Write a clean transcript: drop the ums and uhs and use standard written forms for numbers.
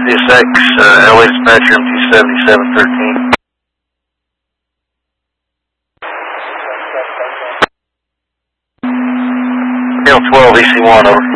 CSX, LA dispatcher, MT-7713. Hill 12, EC1, over.